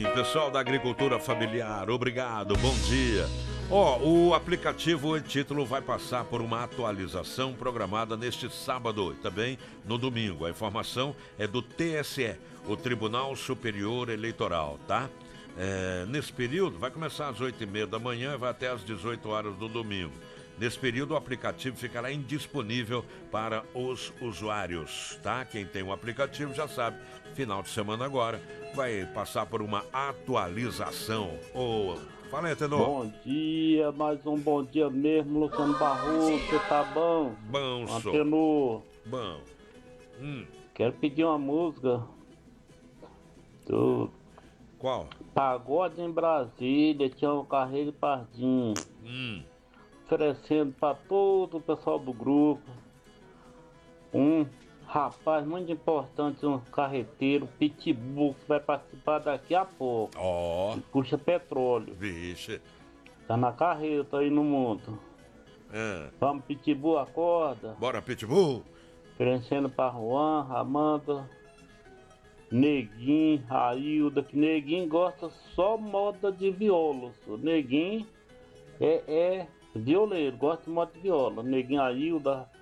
Pessoal da agricultura familiar, obrigado, bom dia. O aplicativo e título vai passar por uma atualização programada neste sábado e também no domingo. A informação é do TSE, o Tribunal Superior Eleitoral, tá? Nesse período, vai começar às 8h30 da manhã e vai até às 18 horas do domingo. Nesse período, o aplicativo ficará indisponível para os usuários, tá? Quem tem o aplicativo já sabe, final de semana agora, vai passar por uma atualização. Fala aí, Tenor. Bom dia, mais um bom dia mesmo, Luciano Barroso, você tá bom? Bom, sou. Tenor. Bom. Quero pedir uma música do Qual? Pagode em Brasília, Tião Carreiro e Pardinho. Oferecendo para todo o pessoal do grupo um rapaz muito importante, um carreteiro, Pitbull, que vai participar daqui a pouco. Puxa petróleo. Vixe. Tá na carreira, tá aí no mundo. Vamos, Pitbull, acorda. Bora, Pitbull. Oferecendo para Juan, Amanda, Neguinho, Railda, que Neguinho gosta só moda de viola. Neguinho é violeiro, gosta de moda de viola. Neguinho, Ailda,